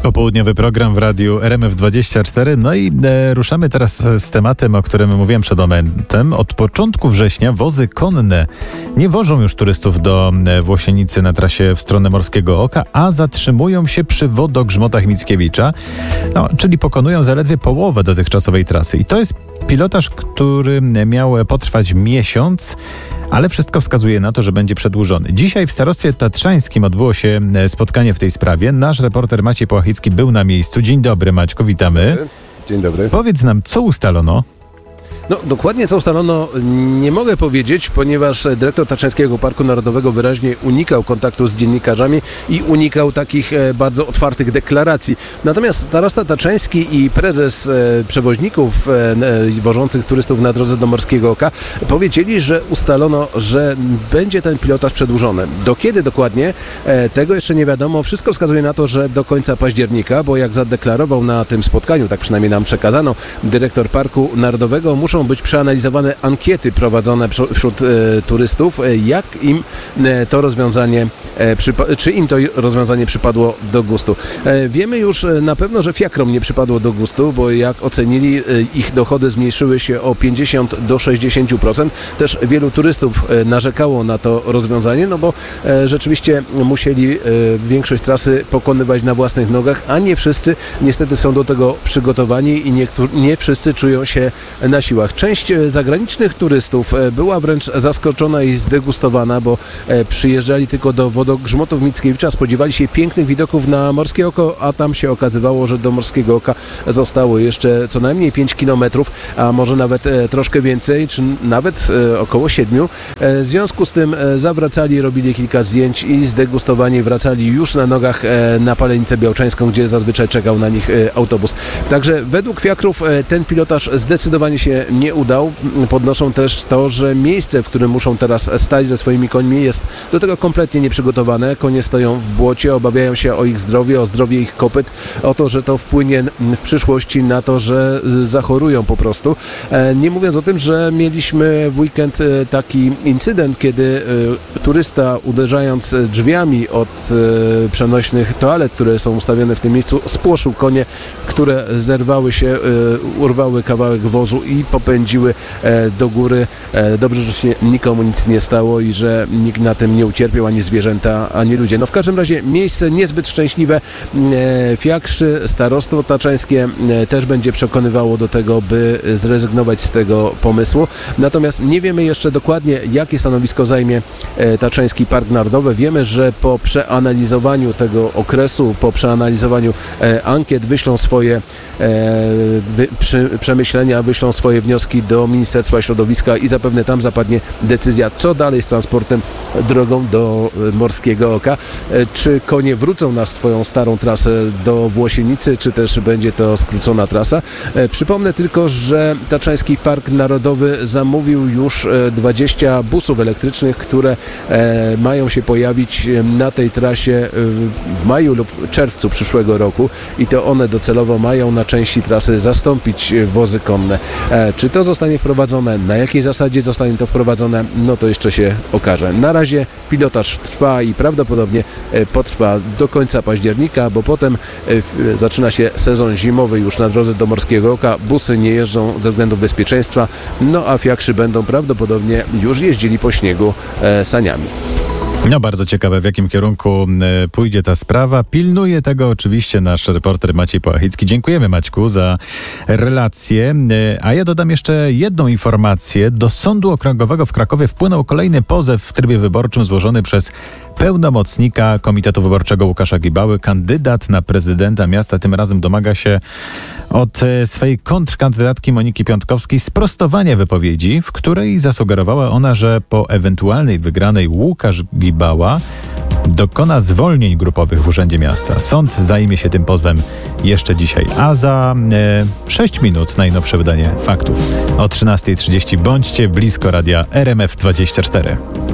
Popołudniowy program w radiu RMF24. No i ruszamy teraz z tematem, o którym mówiłem przed momentem. Od początku września wozy konne nie wożą już turystów do Włosienicy na trasie w stronę Morskiego Oka, a zatrzymują się przy wodogrzmotach Mickiewicza, czyli pokonują zaledwie połowę dotychczasowej trasy. I to jest pilotaż, który miał potrwać miesiąc, ale wszystko wskazuje na to, że będzie przedłużony. Dzisiaj w Starostwie Tatrzańskim odbyło się spotkanie w tej sprawie. Nasz reporter Maciej Połachicki był na miejscu. Dzień dobry, Maćku, witamy. Dzień dobry. Powiedz nam, co ustalono? Dokładnie co ustalono nie mogę powiedzieć, ponieważ dyrektor Tatrzańskiego Parku Narodowego wyraźnie unikał kontaktu z dziennikarzami i unikał takich bardzo otwartych deklaracji. Natomiast starosta tatrzański i prezes przewoźników wożących turystów na drodze do Morskiego Oka powiedzieli, że ustalono, że będzie ten pilotaż przedłużony. Do kiedy dokładnie? Tego jeszcze nie wiadomo. Wszystko wskazuje na to, że do końca października, bo jak zadeklarował na tym spotkaniu, tak przynajmniej nam przekazano, dyrektor Parku Narodowego, muszą być przeanalizowane ankiety prowadzone wśród turystów, jak im to rozwiązanie, czy im to rozwiązanie przypadło do gustu. Wiemy już na pewno, że fiakrom nie przypadło do gustu, bo jak ocenili, ich dochody zmniejszyły się o 50 do 60%. Też wielu turystów narzekało na to rozwiązanie, bo rzeczywiście musieli większość trasy pokonywać na własnych nogach, a nie wszyscy niestety są do tego przygotowani i nie wszyscy czują się na siłach. Część zagranicznych turystów była wręcz zaskoczona i zdegustowana, bo przyjeżdżali tylko do wodogrzmotów Mickiewicza, spodziewali się pięknych widoków na Morskie Oko, a tam się okazywało, że do Morskiego Oka zostało jeszcze co najmniej 5 kilometrów, a może nawet troszkę więcej, czy nawet około 7. W związku z tym zawracali, robili kilka zdjęć i zdegustowani wracali już na nogach na Palenicę Białczańską, gdzie zazwyczaj czekał na nich autobus. Także według fiakrów ten pilotaż zdecydowanie się nie udał. Podnoszą też to, że miejsce, w którym muszą teraz stać ze swoimi końmi, jest do tego kompletnie nieprzygotowane. Konie stoją w błocie, obawiają się o ich zdrowie, o zdrowie ich kopyt, o to, że to wpłynie w przyszłości na to, że zachorują po prostu. Nie mówiąc o tym, że mieliśmy w weekend taki incydent, kiedy turysta, uderzając drzwiami od przenośnych toalet, które są ustawione w tym miejscu, spłoszył konie, które zerwały się, urwały kawałek wozu i popędziły do góry. Dobrze, że się nikomu nic nie stało i że nikt na tym nie ucierpiał, ani zwierzęta, ani ludzie. W każdym razie miejsce niezbyt szczęśliwe. Fiakrzy, starostwo tatrzańskie też będzie przekonywało do tego, by zrezygnować z tego pomysłu. Natomiast nie wiemy jeszcze dokładnie, jakie stanowisko zajmie Tatrzański Park Narodowy. Wiemy, że po przeanalizowaniu tego okresu, po przeanalizowaniu ankiet wyślą swoje przemyślenia, wyślą swoje wnioski do Ministerstwa Środowiska i zapewne tam zapadnie decyzja, co dalej z transportem drogą do Morskiego Oka. Czy konie wrócą na swoją starą trasę do Włosienicy, czy też będzie to skrócona trasa. Przypomnę tylko, że Tatrzański Park Narodowy zamówił już 20 busów elektrycznych, które mają się pojawić na tej trasie w maju lub czerwcu przyszłego roku i to one docelowo mają na części trasy zastąpić wozy konne. Czy to zostanie wprowadzone, na jakiej zasadzie zostanie to wprowadzone, to jeszcze się okaże. Na razie pilotaż trwa i prawdopodobnie potrwa do końca października, bo potem zaczyna się sezon zimowy już na drodze do Morskiego Oka. Busy nie jeżdżą ze względów bezpieczeństwa, a fiakrzy będą prawdopodobnie już jeździli po śniegu saniami. Bardzo ciekawe, w jakim kierunku pójdzie ta sprawa. Pilnuje tego oczywiście nasz reporter Maciej Połachicki. Dziękujemy, Maćku, za relację. A ja dodam jeszcze jedną informację. Do Sądu Okręgowego w Krakowie wpłynął kolejny pozew w trybie wyborczym złożony przez pełnomocnika Komitetu Wyborczego Łukasza Gibały. Kandydat na prezydenta miasta tym razem domaga się od swojej kontrkandydatki Moniki Piątkowskiej sprostowania wypowiedzi, w której zasugerowała ona, że po ewentualnej wygranej Łukasz Gibała dokona zwolnień grupowych w Urzędzie Miasta. Sąd zajmie się tym pozwem jeszcze dzisiaj. A za 6 minut najnowsze wydanie faktów. O 13:30 bądźcie blisko radia RMF24.